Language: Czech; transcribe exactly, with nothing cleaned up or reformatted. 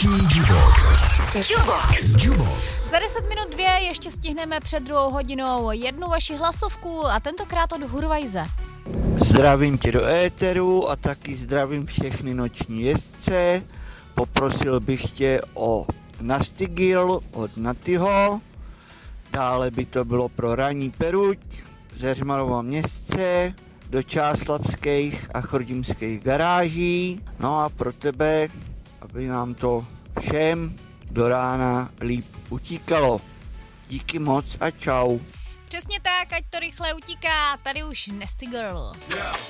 Noční Jubox. Jubox. Jubox. Za deset minut dvě ještě stihneme před druhou hodinou jednu vaši hlasovku a tentokrát od Hurvajze. Zdravím tě do éteru a taky zdravím všechny noční jezdce. Poprosil bych tě o Nastigil od Natyho. Dále by to bylo pro Ranní Peruť, Zeřmarova Městce, do Čáslavských a Chrudimských garáží. No a pro tebe, aby nám to všem do rána líp utíkalo. Díky moc a čau. Přesně tak, ať to rychle utíká, tady už Nasty Girl. Yeah.